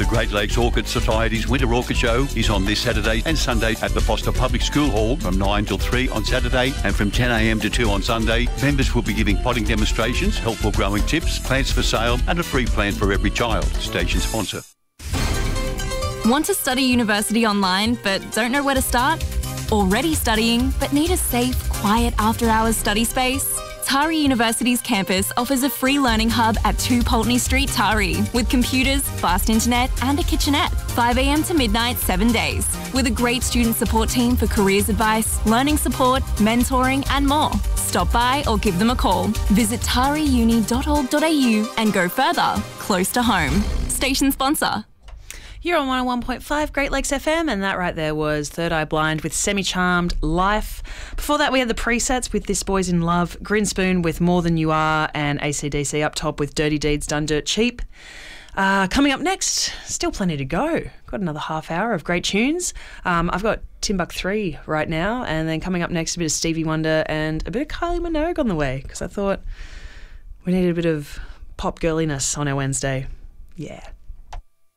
The Great Lakes Orchid Society's Winter Orchid Show is on this Saturday and Sunday at the Foster Public School Hall from 9 till 3 on Saturday and from 10 a.m. to 2 on Sunday. Members will be giving potting demonstrations, helpful growing tips, plants for sale and a free plant for every child. Station sponsor. Want to study university online but don't know where to start? Already studying but need a safe, quiet after-hours study space? Tari University's campus offers a free learning hub at 2 Pulteney Street, Tari, with computers, fast internet and a kitchenette. 5 a.m. to midnight, 7 days, with a great student support team for careers advice, learning support, mentoring and more. Stop by or give them a call. Visit tariuni.org.au and go further, close to home. Station sponsor. You're on 101.5 Great Lakes FM, and that right there was Third Eye Blind with Semi-Charmed Life. Before that, we had the presets with This Boy's in Love, Grinspoon with More Than You Are, and AC/DC up top with Dirty Deeds Done Dirt Cheap. Coming up next, still plenty to go. Got another half hour of great tunes. I've got Timbuk 3 right now, and then coming up next, a bit of Stevie Wonder and a bit of Kylie Minogue on the way, because I thought we needed a bit of pop girliness on our Wednesday. Yeah.